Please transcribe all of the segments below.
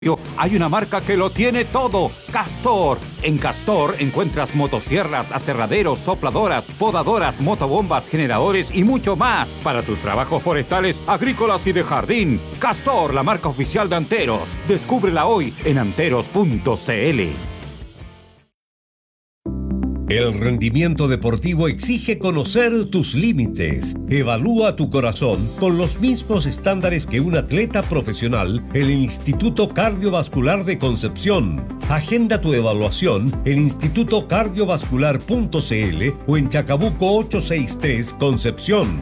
Hay una marca que lo tiene todo, Castor. En Castor encuentras motosierras, aserraderos, sopladoras, podadoras, motobombas, generadores y mucho más para tus trabajos forestales, agrícolas y de jardín. Castor, la marca oficial de Anteros. Descúbrela hoy en anteros.cl. El rendimiento deportivo exige conocer tus límites. Evalúa tu corazón con los mismos estándares que un atleta profesional en el Instituto Cardiovascular de Concepción. Agenda tu evaluación en institutocardiovascular.cl o en Chacabuco 863 Concepción.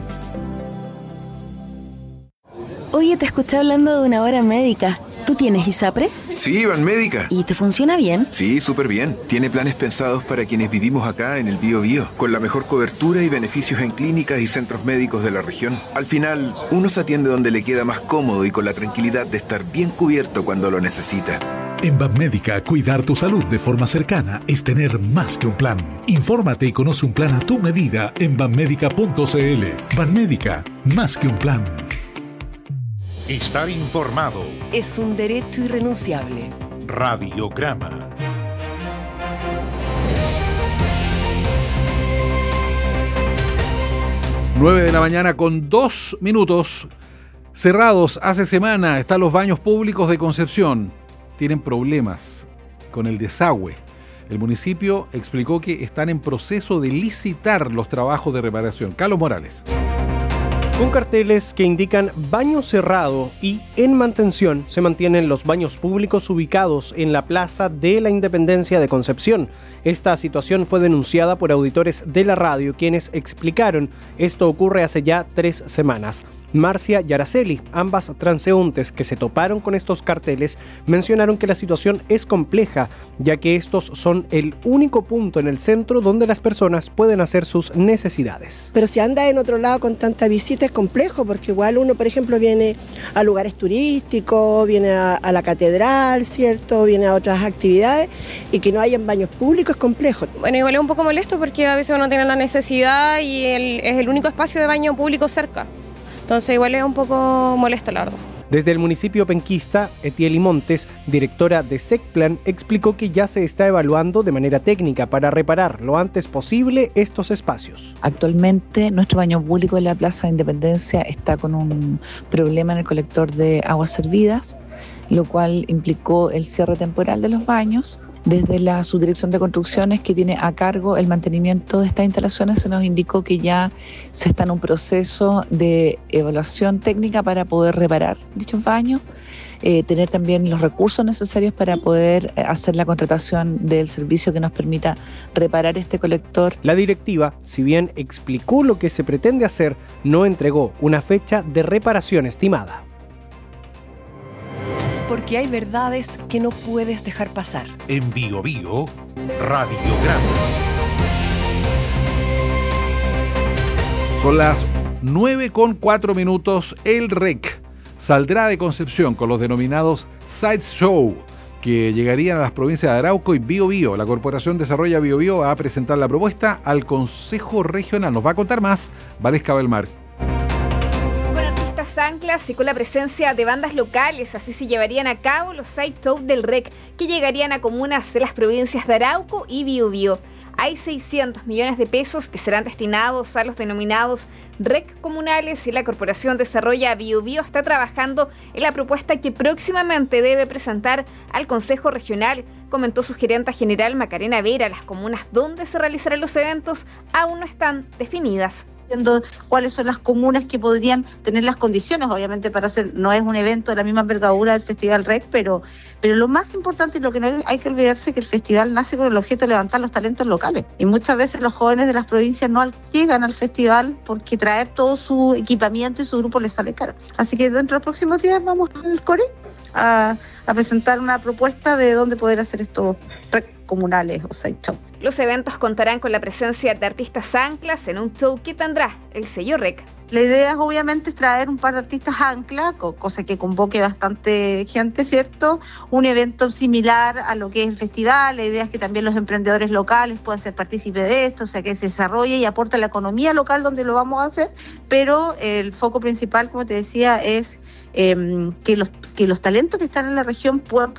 Oye, te escuché hablando de una hora médica. ¿Tú tienes ISAPRE? Sí, Banmédica. ¿Y te funciona bien? Sí, súper bien. Tiene planes pensados para quienes vivimos acá en el Biobío, con la mejor cobertura y beneficios en clínicas y centros médicos de la región. Al final, uno se atiende donde le queda más cómodo y con la tranquilidad de estar bien cubierto cuando lo necesita. En Banmédica, cuidar tu salud de forma cercana es tener más que un plan. Infórmate y conoce un plan a tu medida en banmédica.cl. Banmédica, más que un plan. Estar informado es un derecho irrenunciable. Radiograma. Nueve de la mañana con 2 minutos. Cerrados hace semana están los baños públicos de Concepción. Tienen problemas con el desagüe. El municipio explicó que están en proceso de licitar los trabajos de reparación. Carlos Morales. Con carteles que indican baño cerrado y en mantención se mantienen los baños públicos ubicados en la Plaza de la Independencia de Concepción. Esta situación fue denunciada por auditores de la radio, quienes explicaron esto ocurre hace ya 3 semanas. Marcia y Araceli, ambas transeúntes que se toparon con estos carteles, mencionaron que la situación es compleja, ya que estos son el único punto en el centro donde las personas pueden hacer sus necesidades. Pero si anda en otro lado con tanta visita es complejo, porque igual uno, por ejemplo, viene a lugares turísticos, viene a la catedral, ¿cierto? Viene a otras actividades y que no hayan baños públicos es complejo. Bueno, igual es un poco molesto porque a veces uno tiene la necesidad y es el único espacio de baño público cerca. Entonces igual es un poco molesto, la verdad. Desde el municipio penquista, Etieli Montes, directora de SECPLAN, explicó que ya se está evaluando de manera técnica para reparar lo antes posible estos espacios. Actualmente nuestro baño público de la Plaza de Independencia está con un problema en el colector de aguas servidas, lo cual implicó el cierre temporal de los baños. Desde la Subdirección de Construcciones, que tiene a cargo el mantenimiento de estas instalaciones, se nos indicó que ya se está en un proceso de evaluación técnica para poder reparar dichos baños, tener también los recursos necesarios para poder hacer la contratación del servicio que nos permita reparar este colector. La directiva, si bien explicó lo que se pretende hacer, no entregó una fecha de reparación estimada. Porque hay verdades que no puedes dejar pasar. En Biobío, Radiograma. Son las 9:04. El REC saldrá de Concepción con los denominados Sideshow, que llegarían a las provincias de Arauco y Biobío. La Corporación Desarrolla Biobío va a presentar la propuesta al Consejo Regional. Nos va a contar más Valesca Belmar. Anclas y con la presencia de bandas locales, así se llevarían a cabo los side shows del REC, que llegarían a comunas de las provincias de Arauco y Biobío. Hay 600 millones de pesos que serán destinados a los denominados REC comunales y la Corporación Desarrolla Biobío está trabajando en la propuesta que próximamente debe presentar al Consejo Regional, comentó su gerenta general Macarena Vera. Las comunas donde se realizarán los eventos aún no están definidas. Cuáles son las comunas que podrían tener las condiciones, obviamente para hacer, no es un evento de la misma envergadura del Festival REC, pero lo más importante y lo que no hay que olvidarse es que el festival nace con el objeto de levantar los talentos locales, y muchas veces los jóvenes de las provincias no llegan al festival porque traer todo su equipamiento y su grupo les sale caro. Así que dentro de los próximos días vamos al CORE a presentar una propuesta de dónde poder hacer estos REC comunales o side show. Los eventos contarán con la presencia de artistas anclas en un show que tendrá el sello REC. La idea es obviamente traer un par de artistas ancla, cosa que convoque bastante gente, ¿cierto? Un evento similar a lo que es el festival. La idea es que también los emprendedores locales puedan ser partícipes de esto, o sea, que se desarrolle y aporte a la economía local donde lo vamos a hacer, pero el foco principal, como te decía, es que los talentos que están en la región puedan